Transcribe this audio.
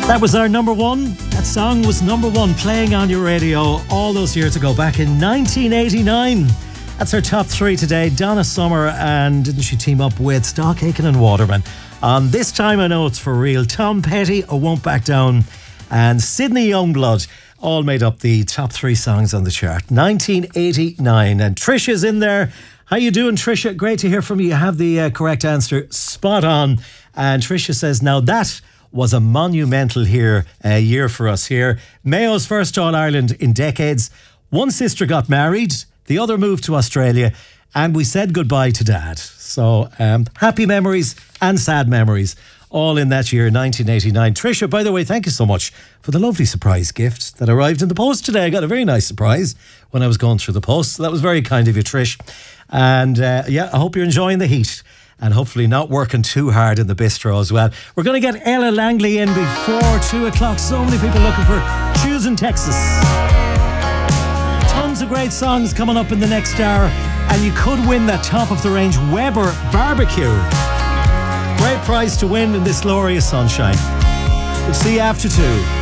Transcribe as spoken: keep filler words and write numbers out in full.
That was our number one. That song was number one playing on your radio all those years ago, back in nineteen eighty-nine. That's our top three today. Donna Summer, and didn't she team up with Stock Aitken and Waterman? Um, this time I know it's for real. Tom Petty, I Won't Back Down, and Sydney Youngblood all made up the top three songs on the chart. nineteen eighty-nine, and Trisha's in there. How you doing, Trisha? Great to hear from you. You have the uh, correct answer, spot on. And Trisha says, now that was a monumental here uh, year for us here. Mayo's first All-Ireland in decades. One sister got married, the other moved to Australia, and we said goodbye to Dad. So um, happy memories and sad memories, all in that year, nineteen eighty-nine. Trisha, by the way, thank you so much for the lovely surprise gift that arrived in the post today. I got a very nice surprise when I was going through the post. So that was very kind of you, Trish. And uh, yeah, I hope you're enjoying the heat and hopefully not working too hard in the bistro as well. We're going to get Ella Langley in before two o'clock. So many people looking for Choosing Texas. Tons of great songs coming up in the next hour, and you could win that top of the range Weber barbecue. Great prize to win in this glorious sunshine. We'll see you after two.